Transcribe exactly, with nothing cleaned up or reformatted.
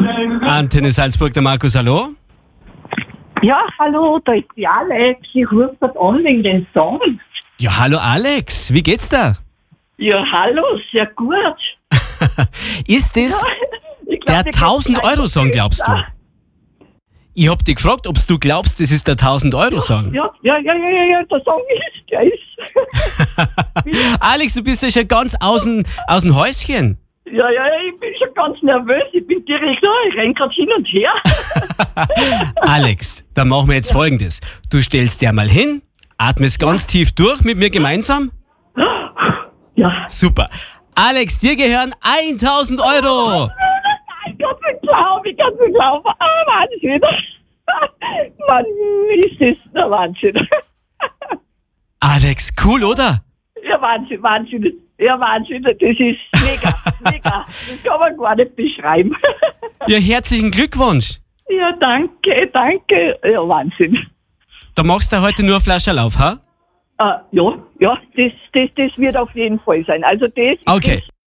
Antenne Salzburg, der Markus, hallo? Ja, hallo, da ist die Alex. Ich rufe das an wegen den Song. Ja, hallo Alex, wie geht's da? Ja, hallo, sehr gut. Ist das Ich glaub, der die tausend-Euro-Song, geht glaubst du? gleich Ich hab dich gefragt, ob du glaubst, das ist der tausend-Euro-Song. Ja, ja, ja, ja, ja, ja, der Song ist, der ist. Alex, du bist ja schon ganz außen, aus dem Häuschen. Ja, ja, ich bin schon ganz nervös. Ich bin direkt, oh, ich renn grad hin und her. Alex, dann machen wir jetzt Folgendes. Du stellst dir mal hin, atmest ganz tief durch mit mir gemeinsam. Ja. Super. Alex, dir gehören tausend Euro. Ich kann nicht glauben, ich kann nicht glauben. Ah, Wahnsinn. Mann, ist das der Wahnsinn. Alex, cool, oder? Ja, Wahnsinn, Wahnsinn. Ja, Wahnsinn, das ist mega, mega. Das kann man gar nicht beschreiben. Ja, herzlichen Glückwunsch. Ja, danke, danke. Ja, Wahnsinn. Da machst du heute nur eine Flasche auf, ha? Äh, ja, ja, das, das, das wird auf jeden Fall sein. Also das, Okay. das